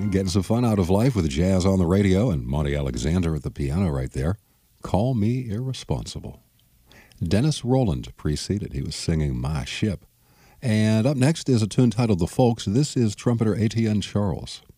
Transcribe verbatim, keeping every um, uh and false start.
Getting some fun out of life with jazz on the radio and Monty Alexander at the piano right there. Call Me Irresponsible. Dennis Roland preceded. He was singing My Ship. And up next is a tune titled The Folks. This is trumpeter Etienne Charles.